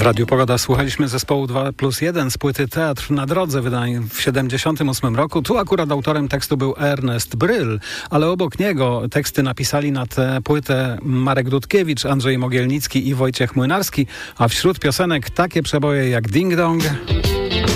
Radiu Pogoda słuchaliśmy zespołu 2+1 z płyty Teatr na drodze, wydanej w 1978 roku. Tu akurat autorem tekstu był Ernest Bryl, ale obok niego teksty napisali na tę płytę Marek Dudkiewicz, Andrzej Mogielnicki i Wojciech Młynarski, a wśród piosenek takie przeboje jak Ding Dong